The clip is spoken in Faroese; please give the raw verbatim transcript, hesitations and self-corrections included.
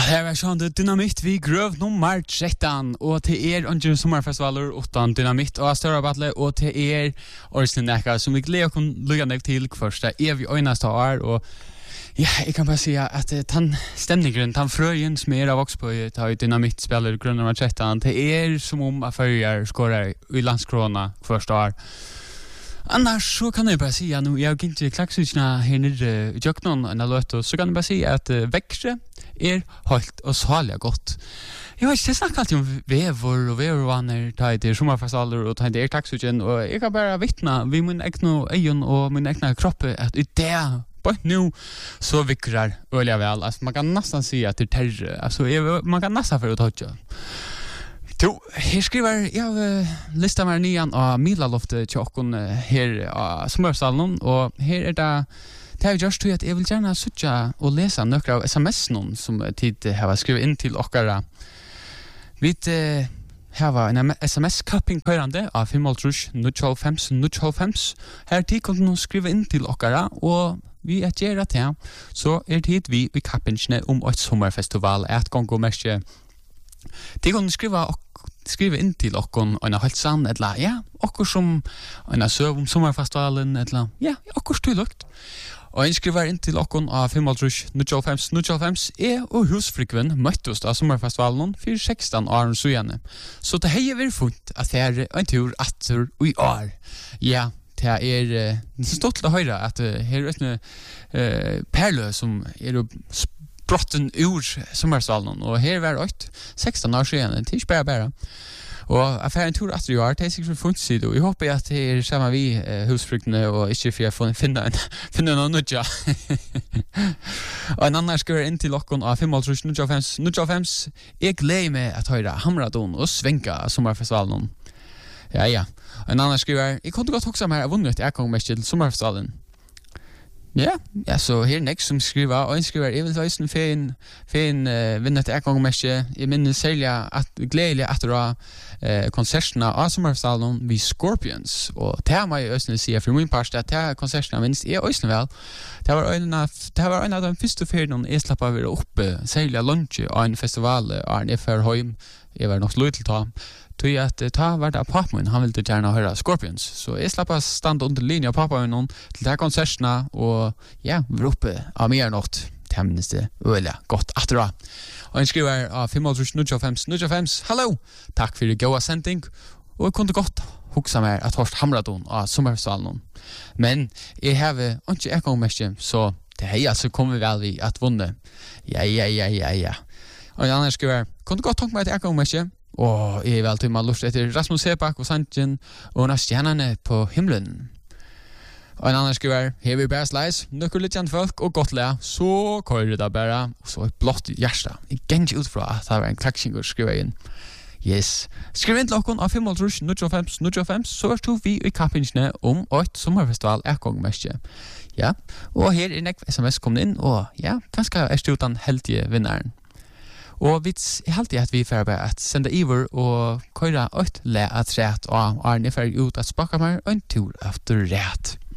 det var sånn det Dynamitt vi grøv nummer tretton og til er under sommerfestivaler utan Dynamitt og større battle og til er Årsene Nekka som vi gleder oss lukkende til først det er vi øyneste år og ja, jeg kan bare si at den stemningen, den frøyen som er av Oxboy tar Dynamitt spiller grøv nummer tretton det er som om at førjer skårer i landskrona første år. Annars så kan jag bara säga nu jag gick inte klaxutna här nere i Jöknon en alert så kan jag bara säga att uh, växre är helt och salig gott. Jag vet inte snacka alltid om vävor och vävorvanor tar det sommarfestivaler och tar det klaxuten och jag kan bara vittna vid min egna ögon och min egna kropp att det på nu så vickrar öliga väl alltså man kan nästan säga att det är terror alltså man kan nästan för att toucha. Jo, her skriver jeg uh, lista meg nyan av Milaloftet til okken uh, her av Smørsalen, og her er det det har vi gjort til at jeg vil gjerne søtja og lese nøkker av sms-en som tid har skrivet inn til okkara. Vi uh, har en sms-kapping pørende av fem null fem null fem. Her tid kan du skrive inn til okkara, og vi er gjerne til, så er tid vi i kappingene om et sommerfestival, et gang og mest. Det kan du skrive skriva in till okkon og en helt sann eller ja, okkur som en søv om sommerfestivalen eller ja, okkur stulukt. Og en skriver inn til okkon av fem null fem null fem er og husfrikven møttest av sommerfestivalen for sexton år siden. Så det har vært funnet at det er en tur atter i år. Ja, det er uh, stolt å høre at uh, her er en uh, perle som er brotten ur sommersalen og her var det sexton år siden det er ikke bare bare og affæren en tur etter i år det er sikkert funnet siden og jeg håper at det er sammen vi eh, husfruktene og ikke for å finne en finne noe nødja og en annen skriver inn til okken av fem null fem null fem jeg gleder meg at høre Hamradon og svenka sommerfestivalen ja ja og en annen skriver jeg kunne godt huske meg jeg vunnet jeg kom mest til sommerfestivalen. Ja, ja, så her nek som skriver, og en skriver, jeg vil ta en fin, fin uh, vinnet jeg gang mest. Jeg minner særlig at gledelig at det var uh, konsertene av sommerfestivalen vi Scorpions, og det må jeg også si for min part, at det er konsertene minst er også vel. Det var en av, det var en av de første feriene jeg slapp av å være oppe, særlig av lunsj av en festival, og en F R Høym, jeg var nok lyd til ta. Tui at ta var det av pappaen, han ville gjerne høre Scorpions. Så jeg slapp av stand under linje av pappaen til de konsertene, og ja, vi var oppe av mer nått. Det minnes det øyelig godt at det. Og en skriver av fem null fem null fem, hallo, takk for det gode sending, og jeg kunne godt huske meg at Horst Hamradon av sommerfestivalen. Men jeg har ikke en gang mest, så det er altså kommer vel vi at vunne. Ja, ja, ja, ja, ja. Og en annen skriver, kunne godt tenke meg at en gang mest, og jeg er vel til man lurt etter Rasmus Sebak og Sandjen og når stjernene på himmelen. Og en annen skriver, her vi bare sleis, nøkker litt kjent folk og godt le, så kører det bare, og så et blått hjerte. Jeg gjenner ikke ut fra at det var en klakksinger skriver inn. Yes. Skriv inn til okken av fem null fem null fem, så er vi i kappingene om et sommerfestival er kongmestje. Ja, og her er nekv sms kommet inn, og ja, kanskje er stutan heldige vinneren. Og vi er alltid at vi får bare at sende iver og køyre et le at rett og er nefær ut at spaka meg en tur efter rett.